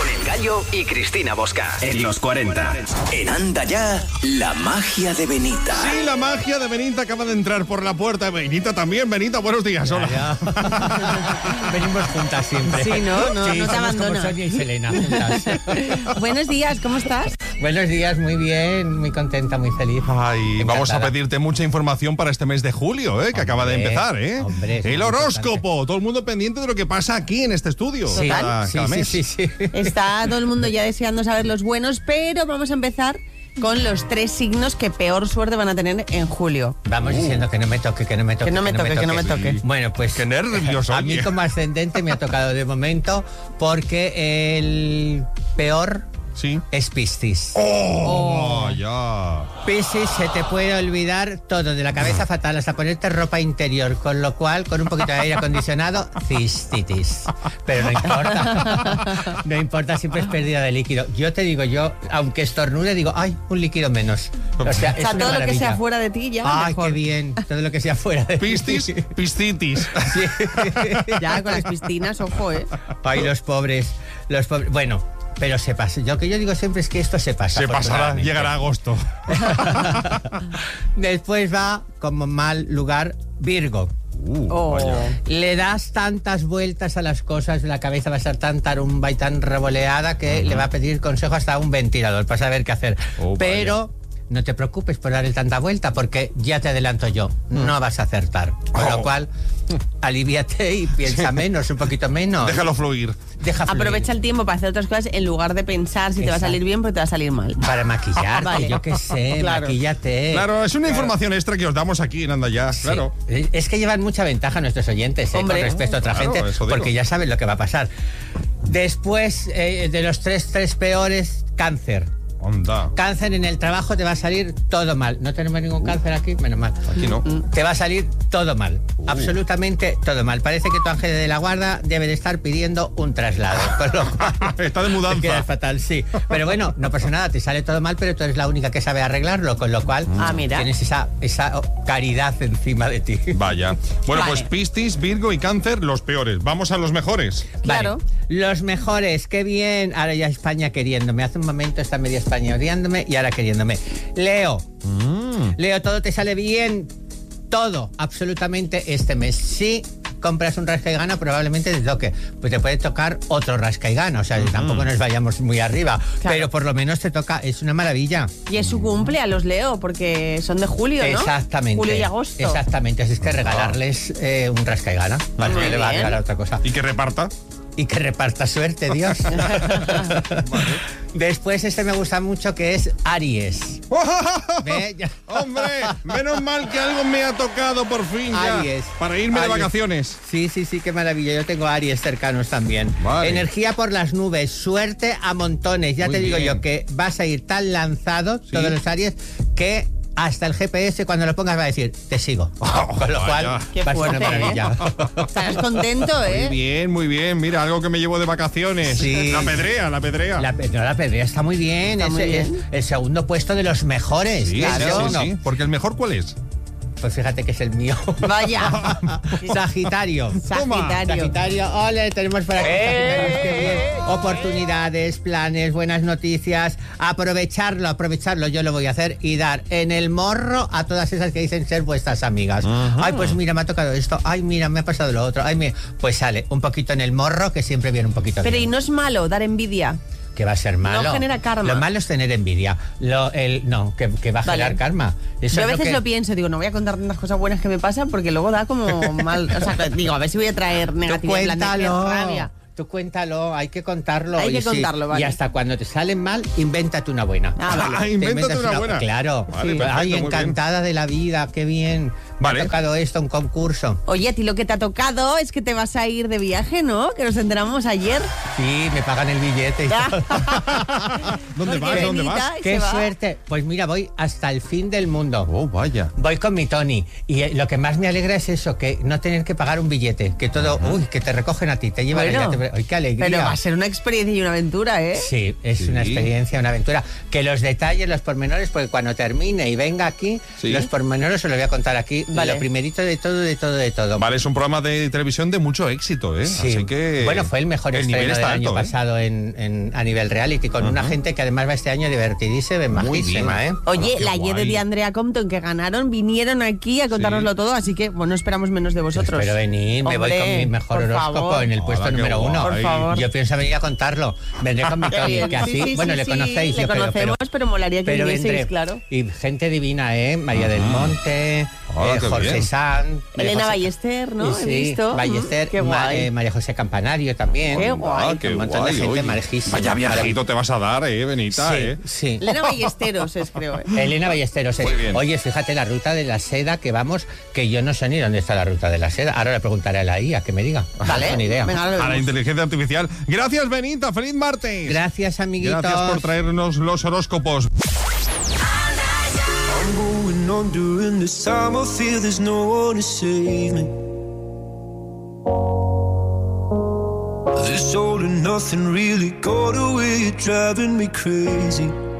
Con El Gallo y Cristina Bosca. En los 40. En Anda Ya, la magia de Benita. Sí, la magia de Benita acaba de entrar por la puerta. Benita también. Benita, buenos días. Hola. Venimos juntas siempre. Sí, no te abandona. Como Sonia y Selena, juntas. Buenos días, ¿cómo estás? Buenos días, muy bien, muy contenta, muy feliz. Ay, vamos a Encantada. pedirte mucha información para este mes de julio, que acaba de empezar, Hombre, es el muy horóscopo. importante. Todo el mundo pendiente de lo que pasa aquí en este estudio. Sí, Cada mes. sí. Está todo el mundo ya deseando saber los buenos, pero vamos a empezar con los 3 signos que peor suerte van a tener en julio. Vamos diciendo que no me toque, que no me toque. Que no me toque. Bueno, pues Qué nervios, a mí oye. como ascendente me ha tocado de momento porque el peor Sí. es Piscis. Oh, ya. Piscis, se te puede olvidar todo, de la cabeza fatal hasta ponerte ropa interior, con lo cual, con un poquito de aire acondicionado, cistitis. Pero no importa. No importa, siempre es pérdida de líquido. Yo te digo, aunque estornude, digo, ay, un líquido menos. O sea, O sea, todo lo que sea fuera de ti ya Ay, mejor. qué bien. Todo lo que sea fuera de Piscis, piscitis. Sí. Ya con las piscinas, ojo, Ay, los pobres. Bueno, pero se pasa. Lo que yo digo siempre es que esto se pasa. Se pasará, afortunadamente. llegará agosto. Después va como mal lugar Virgo. Vaya. Le das tantas vueltas a las cosas, la cabeza va a estar tan tarumba y tan revoleada que le va a pedir consejo hasta un ventilador para saber qué hacer. Oh, pero no te preocupes por darle tanta vuelta, porque ya te adelanto yo, no vas a acertar. Con lo cual, alivíate y piensa menos, un poquito menos. Déjalo fluir. Deja fluir. Aprovecha el tiempo para hacer otras cosas en lugar de pensar si te va a Exacto. salir bien porque te va a salir mal. Para maquillarte, Vale. yo qué sé, Claro. maquíllate. Claro, es una información extra que os damos aquí en Anda Ya. Sí. Claro. Es que llevan mucha ventaja nuestros oyentes con Hombre. respecto a otra Claro, gente, eso digo. porque ya saben lo que va a pasar. Después de los tres peores, Cáncer. Onda. Cáncer, en el trabajo te va a salir todo mal. No tenemos ningún cáncer aquí, menos mal. Aquí no. Te va a salir todo mal, absolutamente todo mal. Parece que tu ángel de la guarda debe de estar pidiendo un traslado. Con lo cual, Está de te mudanza. quedas fatal, sí. Pero bueno, no pasa nada, te sale todo mal, pero tú eres la única que sabe arreglarlo, con lo cual Mira. tienes esa caridad encima de ti. Vaya. Bueno, Vale. pues Piscis, Virgo y Cáncer, los peores. Vamos a los mejores. Claro. Vale. Los mejores, qué bien. Ahora ya España queriéndome. Hace un momento está media España odiándome y ahora queriéndome. Leo. Leo, todo te sale bien. Todo, absolutamente este mes. Si compras un rasca y gana, probablemente te toque. Pues te puede tocar otro rasca y gana. O sea, tampoco nos vayamos muy arriba. Claro. Pero por lo menos te toca. Es una maravilla. Y es su cumple a los Leo, porque son de julio, ¿no? Exactamente. Julio y agosto. Exactamente. Así es que regalarles un rasca y gana. Vale, Muy le va a bien. regalar otra cosa. Y que reparta. Y que reparta suerte, Dios. Después me gusta mucho, que es Aries. ¿Ve? Ya. ¡Hombre! Menos mal que algo me ha tocado por fin ya. Aries. Para irme de Aries. vacaciones. Sí, qué maravilla. Yo tengo Aries cercanos también. Vale. Energía por las nubes, suerte a montones. Ya Muy te digo bien. yo que vas a ir tan lanzado, Sí. todos los Aries, que hasta el GPS cuando lo pongas va a decir, te sigo. Con lo vaya. cual, Qué va a ser una fuerte, maravilla. Estarás contento, Muy bien, muy bien. Mira, algo que me llevo de vacaciones. Sí. La pedrea. La pedrea está muy bien. Está muy es bien. el segundo puesto de los mejores. Sí, Claro. sí. Porque el mejor, ¿cuál es? Pues fíjate que es el mío. Vaya. Sagitario. Sagitario. Sagitario, ole, tenemos por aquí Sagitarios, qué bien. Oportunidades, planes, buenas noticias. Aprovecharlo, yo lo voy a hacer y dar en el morro a todas esas que dicen ser vuestras amigas. Ay, pues mira, me ha tocado esto. Ay, mira, me ha pasado lo otro. Ay, mira, pues sale un poquito en el morro, que siempre viene un poquito Pero bien. y no es malo dar envidia. Que va a ser malo. No genera karma. Lo malo es tener envidia. Que va a Vale. generar karma. Eso Yo a es veces que... lo pienso, digo, no voy a contar tantas cosas buenas que me pasan porque luego da como mal. O sea, digo, a ver si voy a traer Tú negatividad. en plan de, qué cuéntalo. rabia. Tú cuéntalo, hay que contarlo. Hay que y sí, contarlo, vale. Y hasta cuando te salen mal, invéntate una buena. Ah, vale. Ah, invéntate una buena. Claro. Vale, Sí. perfecto, Ay, muy encantada de la vida, qué bien. Vale. Me ha tocado esto, un concurso. Oye, a ti lo que te ha tocado es que te vas a ir de viaje, ¿no? Que nos enteramos ayer. Sí, me pagan el billete y todo. ¿Dónde Porque vas? ¿Dónde Benita vas? se ¡Qué va. suerte! Pues mira, voy hasta el fin del mundo. Oh, vaya. Voy con mi Tony y lo que más me alegra es eso, que no tener que pagar un billete, que todo, que te recogen a ti, te llevan Bueno, allá. ¡Ay, qué alegría! Pero va a ser una experiencia y una aventura, ¿eh? Sí, es Sí. una experiencia, una aventura. Que los detalles, los pormenores, porque cuando termine y venga aquí, Sí. los pormenores se los voy a contar aquí Vale. Lo primerito de todo. Vale, es un programa de televisión de mucho éxito, ¿eh? Sí. Así que... Bueno, fue el mejor nivel estreno del está año alto, ¿eh? pasado a nivel reality, con una gente que además va este año divertidísima, Muy majísima, bien. ¿eh? Oye, qué la guay. Yede de Andrea Compton que ganaron, vinieron aquí a contárnoslo todo, así que, bueno, esperamos menos de vosotros. Espero venir, me voy Hombre, con mi mejor por horóscopo favor. en el puesto Hola, qué número 1. Por favor. Yo pienso venir a contarlo. Vendré con mi Qué Tony, bien. que así, Sí, bueno, sí, le sí, conocéis, le yo creo, conocemos, pero molaría que vinieseis, vendré. claro. Y gente divina, ¿eh? María del Monte, Ah, qué Jorge bien. Sanz, Elena Ballester, ¿no? Sí, He visto. Ballester, Qué guay. María José Campanario también. Qué guay. Ah, qué Un montón guay, de gente oye. majísima. Vaya viajito te vas a dar, Benita, Sí, sí. Elena Ballesteros es, creo. Elena Ballesteros. Muy bien. Oye, fíjate la ruta de la seda que vamos, que yo no sé ni dónde está la ruta de la seda. Ahora le preguntaré a la IA que me diga. Vale. No tengo ni idea. Venga, ahora lo A la vemos. inteligencia artificial. Gracias, Benita. ¡Feliz martes! Gracias, amiguitos. Gracias por traernos los horóscopos. I'm going on during this time. I feel there's no one to save me. This all and nothing really got away. You're driving me crazy.